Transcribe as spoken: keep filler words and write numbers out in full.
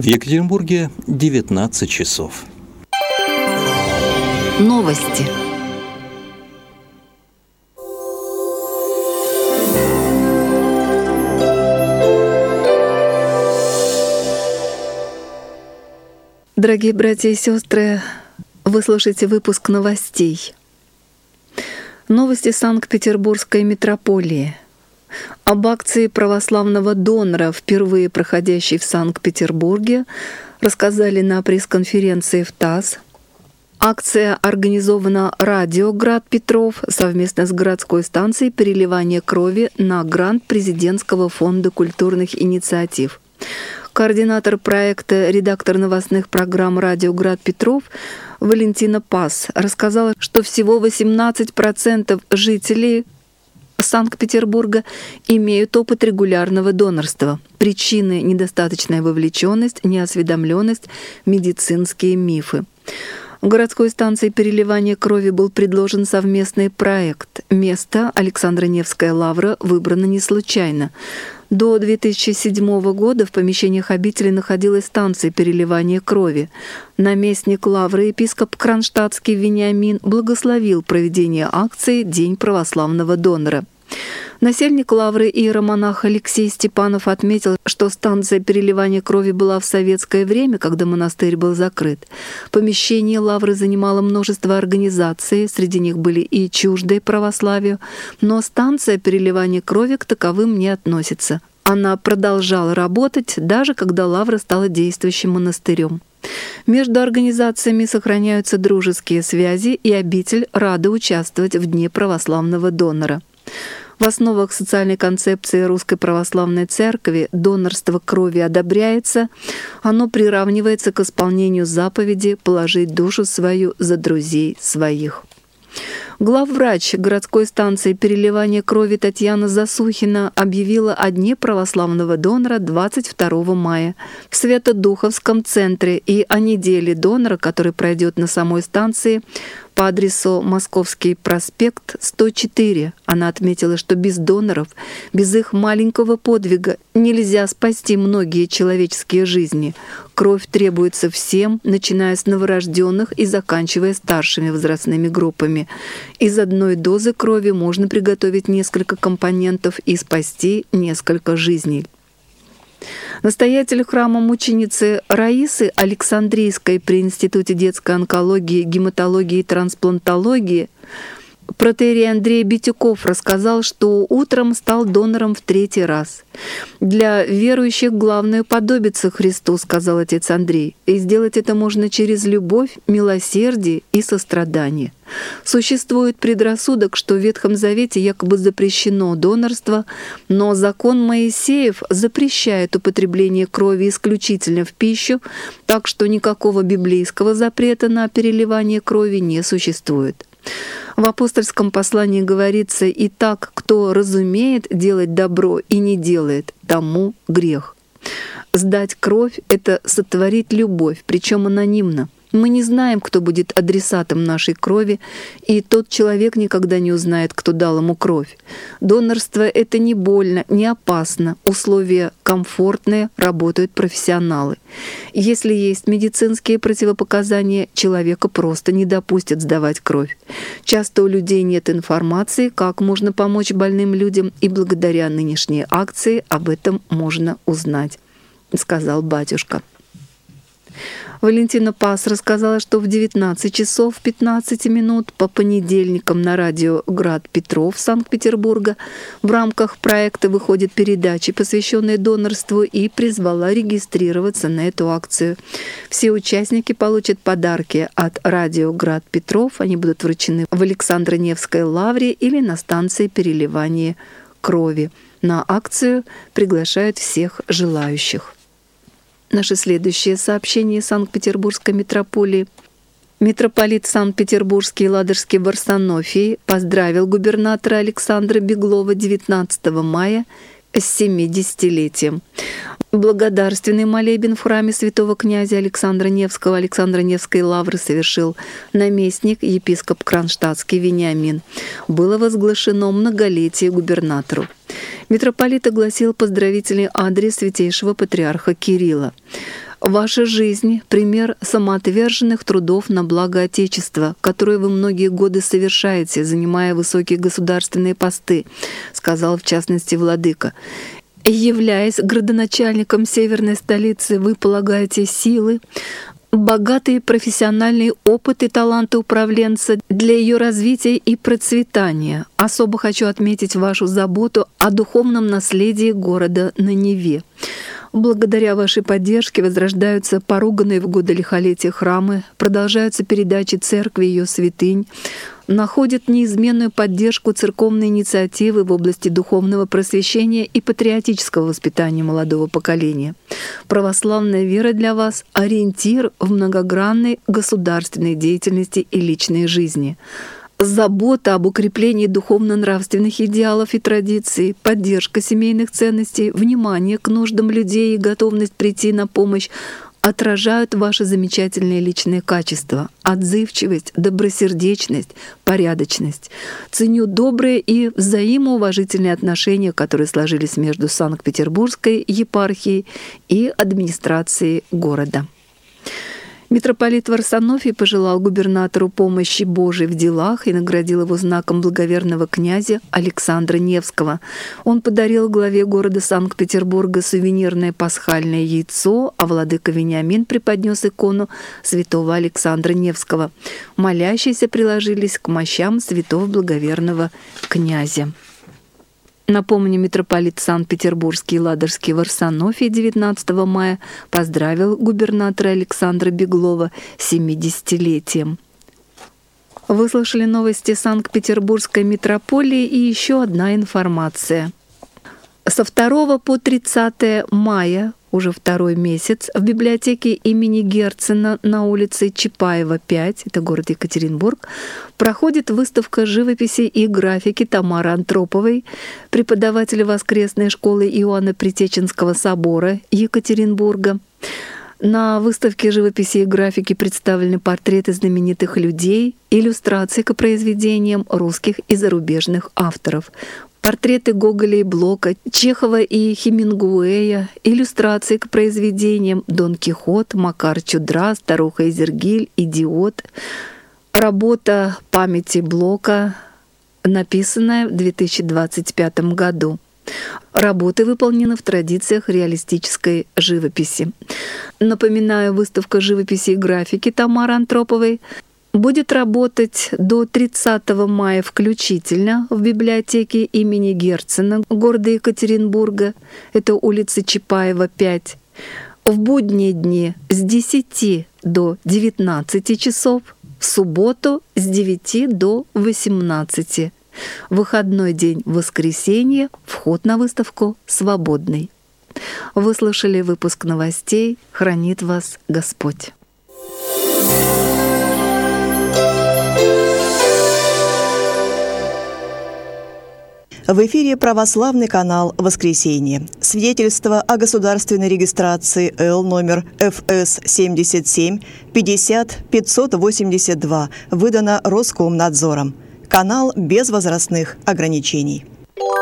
Екатеринбурге девятнадцать часов. Новости. Дорогие братья и сестры, вы слушаете выпуск новостей. Новости Санкт-Петербургской митрополии. Об акции православного донора, впервые проходящей в Санкт-Петербурге, рассказали на пресс-конференции в ТАСС. Акция организована радио «Град Петров» совместно с городской станцией переливания крови на грант Президентского фонда культурных инициатив. Координатор проекта, редактор новостных программ «Радио Град Петров» Валентина Пас рассказала, что всего восемнадцать процентов жителей Санкт-Петербурга имеют опыт регулярного донорства. Причины — недостаточная вовлеченность, неосведомленность, медицинские мифы. Городской станции переливания крови был предложен совместный проект. Место — Александро-Невская лавра — выбрано не случайно. До две тысячи седьмого года в помещениях обители находилась станция переливания крови. Наместник лавры, епископ Кронштадтский Вениамин, благословил проведение акции «День православного донора». Насельник лавры иеромонах Алексей Степанов отметил, что станция переливания крови была в советское время, когда монастырь был закрыт. Помещение лавры занимало множество организаций, среди них были и чуждые православию, но станция переливания крови к таковым не относится. Она продолжала работать, даже когда лавра стала действующим монастырем. Между организациями сохраняются дружеские связи, и обитель рада участвовать в Дне православного донора. В основах социальной концепции Русской Православной Церкви донорство крови одобряется, оно приравнивается к исполнению заповеди «положить душу свою за друзей своих». Главврач городской станции переливания крови Татьяна Засухина объявила о Дне православного донора двадцать второго мая в Свято-Духовском центре и о неделе донора, который пройдет на самой станции по адресу Московский проспект, сто четыре. Она отметила, что без доноров, без их маленького подвига нельзя спасти многие человеческие жизни. Кровь требуется всем, начиная с новорожденных и заканчивая старшими возрастными группами. Из одной дозы крови можно приготовить несколько компонентов и спасти несколько жизней. Настоятель храма мученицы Раисы Александрийской при Институте детской онкологии, гематологии и трансплантологии протоиерей Андрей Битюков рассказал, что утром стал донором в третий раз. «Для верующих главное уподобиться Христу», — сказал отец Андрей, «и сделать это можно через любовь, милосердие и сострадание. Существует предрассудок, что в Ветхом Завете якобы запрещено донорство, но закон Моисеев запрещает употребление крови исключительно в пищу, так что никакого библейского запрета на переливание крови не существует». В апостольском послании говорится: «И так, кто разумеет делать добро и не делает, тому грех». Сдать кровь — это сотворить любовь, причем анонимно. Мы не знаем, кто будет адресатом нашей крови, и тот человек никогда не узнает, кто дал ему кровь. Донорство — это не больно, не опасно, условия комфортные, работают профессионалы. Если есть медицинские противопоказания, человека просто не допустят сдавать кровь. Часто у людей нет информации, как можно помочь больным людям, и благодаря нынешней акции об этом можно узнать, сказал батюшка. Валентина Пас рассказала, что в девятнадцать часов пятнадцать минут по понедельникам на радио «Град Петров» Санкт-Петербурга в рамках проекта выходят передачи, посвященные донорству, и призвала регистрироваться на эту акцию. Все участники получат подарки от радио «Град Петров». Они будут вручены в Александро-Невской лавре или на станции переливания крови. На акцию приглашают всех желающих. Наше следующее сообщение из Санкт-Петербургской митрополии. Митрополит Санкт-Петербургский и Ладожский Варсонофий поздравил губернатора Александра Беглова девятнадцатого мая с семидесятилетием. Благодарственный молебен в храме святого князя Александра Невского Александро-Невской лавры совершил наместник епископ Кронштадтский Вениамин. Было возглашено многолетие губернатору. Митрополит огласил поздравительный адрес святейшего патриарха Кирилла. «Ваша жизнь – пример самоотверженных трудов на благо Отечества, которые вы многие годы совершаете, занимая высокие государственные посты», сказал в частности владыка. «Являясь градоначальником северной столицы, вы полагаете силы, богатый профессиональный опыт и таланты управленца для ее развития и процветания. Особо хочу отметить вашу заботу о духовном наследии города на Неве. Благодаря вашей поддержке возрождаются поруганные в годы лихолетия храмы, продолжаются передачи церкви и ее святынь, находят неизменную поддержку церковной инициативы в области духовного просвещения и патриотического воспитания молодого поколения. Православная вера для вас — ориентир в многогранной государственной деятельности и личной жизни. Забота об укреплении духовно-нравственных идеалов и традиций, поддержка семейных ценностей, внимание к нуждам людей и готовность прийти на помощь отражают ваши замечательные личные качества: отзывчивость, добросердечность, порядочность. Ценю добрые и взаимоуважительные отношения, которые сложились между Санкт-Петербургской епархией и администрацией города». Митрополит Варсонофий пожелал губернатору помощи Божией в делах и наградил его знаком благоверного князя Александра Невского. Он подарил главе города Санкт-Петербурга сувенирное пасхальное яйцо, а владыка Вениамин преподнес икону святого Александра Невского. Молящиеся приложились к мощам святого благоверного князя. Напомню, митрополит Санкт-Петербургский и Ладожский Варсонофий девятнадцатого мая поздравил губернатора Александра Беглова с семидесятилетием. Вы слышали новости Санкт-Петербургской митрополии, и еще одна информация. Со второго по тридцатое мая, уже второй месяц, в библиотеке имени Герцена на улице Чапаева, пять, это город Екатеринбург, проходит выставка живописи и графики Тамары Антроповой, преподавателя воскресной школы Иоанна Притеченского собора Екатеринбурга. На выставке живописи и графики представлены портреты знаменитых людей, иллюстрации к произведениям русских и зарубежных авторов, портреты Гоголя и Блока, Чехова и Хемингуэя, иллюстрации к произведениям Дон Кихот, Макар Чудра, Старуха Изергиль, Идиот, работа памяти Блока, написанная в две тысячи двадцать пятом году. Работы выполнены в традициях реалистической живописи. Напоминаю, выставка живописи и графики Тамары Антроповой будет работать до тридцатого мая включительно в библиотеке имени Герцена города Екатеринбурга, это улица Чапаева, пять, в будние дни с десяти до девятнадцати часов, в субботу с девяти до восемнадцати. Выходной день — воскресенье, вход на выставку свободный. Вы слушали выпуск новостей. Хранит вас Господь. В эфире православный канал «Воскресенье». Свидетельство о государственной регистрации Л номер Ф С семьдесят семь пятьдесят пятьсот восемьдесят два выдано Роскомнадзором. Канал без возрастных ограничений.